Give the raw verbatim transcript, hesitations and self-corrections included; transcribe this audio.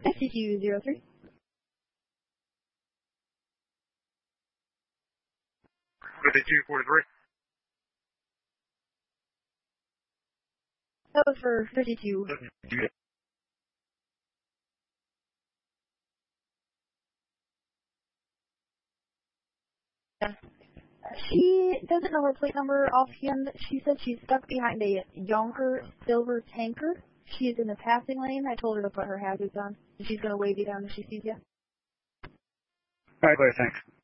S C Q zero three. fifty-two forty-three. That was for fifty-two. She doesn't know her plate number offhand. She said she's stuck behind a Yonker silver tanker. She is in the passing lane. I told her to put her hazards on. And she's going to wave you down if she sees you. All right, Claire, thanks.